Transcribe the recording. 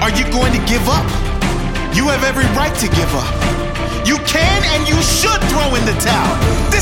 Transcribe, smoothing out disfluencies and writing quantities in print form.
Are you going to give up? You have every right to give up. You can and you should throw in the towel. This